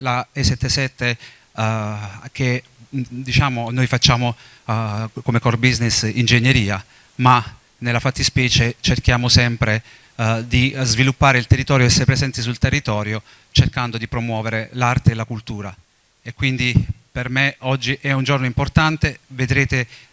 la E77 che diciamo noi facciamo come core business ingegneria, ma nella fattispecie cerchiamo sempre di sviluppare il territorio, essere presenti sul territorio, cercando di promuovere l'arte e la cultura. E quindi per me oggi è un giorno importante, vedrete